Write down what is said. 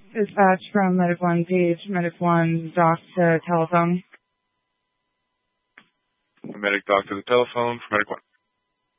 Dispatch from Medic 1 page, Medic 1 dock to telephone. Medic dock to the telephone for Medic 1.